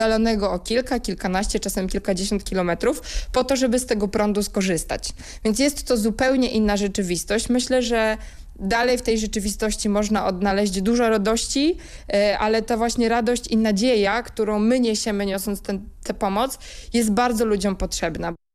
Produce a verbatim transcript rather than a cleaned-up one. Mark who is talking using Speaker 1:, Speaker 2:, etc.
Speaker 1: oddalonego o kilka, kilkanaście, czasem kilkadziesiąt kilometrów po to, żeby z tego prądu skorzystać. Więc jest to zupełnie inna rzeczywistość. Myślę, że dalej w tej rzeczywistości można odnaleźć dużo radości, ale ta właśnie radość i nadzieja, którą my niesiemy, niosąc tę pomoc, jest bardzo ludziom potrzebna.